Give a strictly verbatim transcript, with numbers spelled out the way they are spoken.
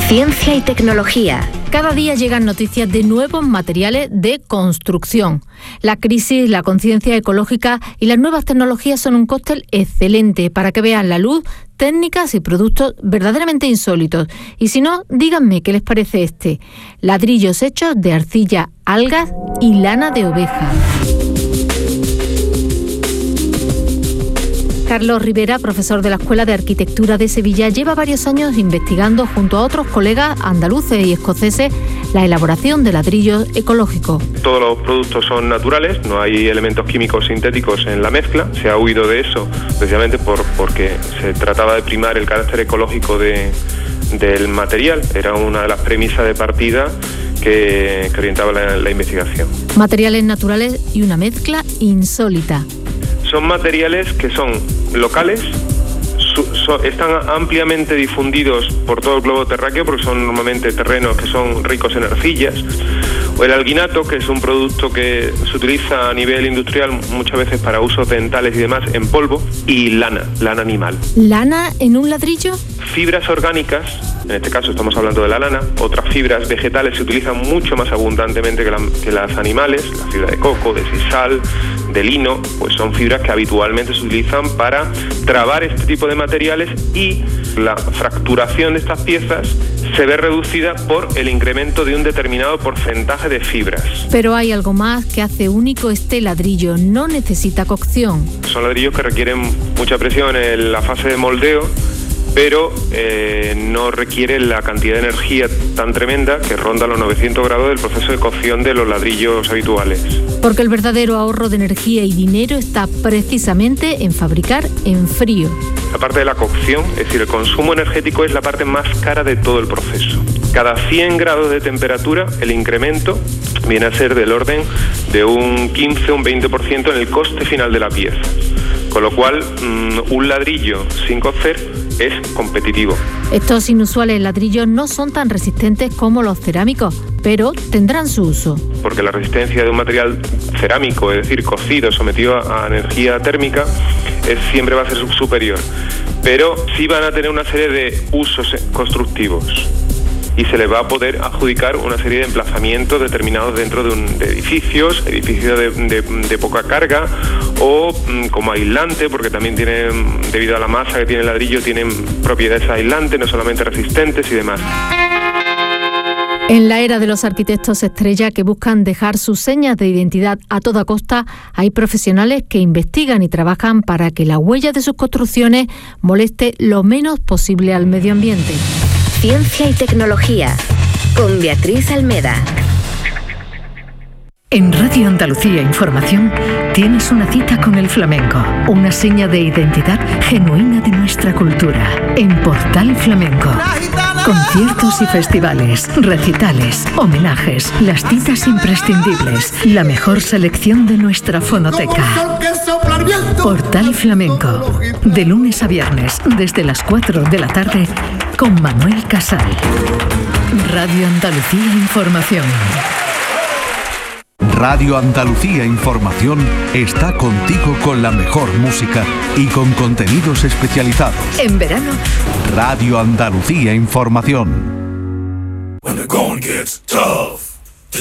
Ciencia y tecnología. Cada día llegan noticias de nuevos materiales de construcción. La crisis, la conciencia ecológica y las nuevas tecnologías son un cóctel excelente para que vean la luz técnicas y productos verdaderamente insólitos. Y si no, díganme qué les parece este. Ladrillos hechos de arcilla, algas y lana de oveja. Carlos Rivera, profesor de la Escuela de Arquitectura de Sevilla, lleva varios años investigando junto a otros colegas andaluces y escoceses la elaboración de ladrillos ecológicos. Todos los productos son naturales, no hay elementos químicos sintéticos en la mezcla. Se ha huido de eso precisamente por, porque se trataba de primar el carácter ecológico de, del material. Era una de las premisas de partida que, que orientaba la, la investigación. Materiales naturales y una mezcla insólita. Son materiales que son locales, su, so, están ampliamente difundidos por todo el globo terráqueo porque son normalmente terrenos que son ricos en arcillas, o el alginato, que es un producto que se utiliza a nivel industrial muchas veces para usos dentales y demás en polvo, y lana, lana animal. ¿Lana en un ladrillo? Fibras orgánicas, en este caso estamos hablando de la lana. Otras fibras vegetales se utilizan mucho más abundantemente que, la, que las animales, la fibra de coco, de sisal, de lino, pues son fibras que habitualmente se utilizan para trabar este tipo de materiales, y la fracturación de estas piezas se ve reducida por el incremento de un determinado porcentaje de fibras. Pero hay algo más que hace único este ladrillo, no necesita cocción. Son ladrillos que requieren mucha presión en la fase de moldeo, pero eh, no requiere la cantidad de energía tan tremenda que ronda los novecientos grados del proceso de cocción de los ladrillos habituales. Porque el verdadero ahorro de energía y dinero está precisamente en fabricar en frío. La parte de la cocción, es decir, el consumo energético, es la parte más cara de todo el proceso. Cada cien grados de temperatura, el incremento viene a ser del orden de un quince, un veinte por ciento en el coste final de la pieza. Con lo cual, mmm, un ladrillo sin cocer es competitivo. Estos inusuales ladrillos no son tan resistentes como los cerámicos, pero tendrán su uso. Porque la resistencia de un material cerámico, es decir, cocido, sometido a energía térmica, es, siempre va a ser superior. Pero sí van a tener una serie de usos constructivos, y se les va a poder adjudicar una serie de emplazamientos determinados dentro de, un, de edificios, edificios de, de, de poca carga, o mm, como aislante, porque también tienen, debido a la masa que tiene el ladrillo, tienen propiedades aislantes, no solamente resistentes y demás. En la era de los arquitectos estrella que buscan dejar sus señas de identidad a toda costa, hay profesionales que investigan y trabajan para que la huella de sus construcciones moleste lo menos posible al medio ambiente. Ciencia y tecnología, con Beatriz Almeda. En Radio Andalucía Información tienes una cita con el flamenco, una seña de identidad genuina de nuestra cultura. En Portal Flamenco, conciertos y festivales, recitales, homenajes, las citas imprescindibles, la mejor selección de nuestra fonoteca. Portal Flamenco, de lunes a viernes, desde las cuatro de la tarde, con Manuel Casal. Radio Andalucía Información. Radio Andalucía Información está contigo con la mejor música y con contenidos especializados. En verano, Radio Andalucía Información. When the going gets tough.